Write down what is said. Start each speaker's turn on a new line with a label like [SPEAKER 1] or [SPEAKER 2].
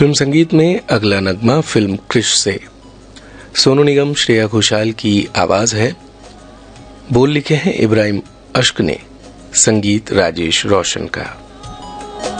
[SPEAKER 1] Film संगीत में अगला नगमा फिल्म क्रिश से सोनू निगम, श्रेया घोषाल की आवाज है। बोल लिखे हैं इब्राहिम अश्क ने, संगीत राजेश रोशन का।